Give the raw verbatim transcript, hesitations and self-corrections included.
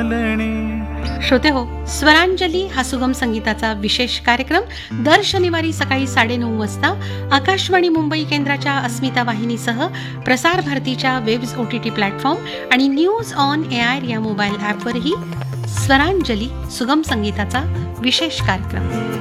बोलणे. श्रोते हो, स्वरांजली हा सुगम संगीताचा विशेष कार्यक्रम दर शनिवारी सकाळी साडेनऊ वाजता आकाशवाणी मुंबई केंद्राच्या अस्मिता वाहिनीसह प्रसार भारतीच्या वेब्स ओटीटी प्लॅटफॉर्म आणि न्यूज ऑन एआर या मोबाईल ॲपवरही स्वरांजली सुगम संगीताचा विशेष कार्यक्रम.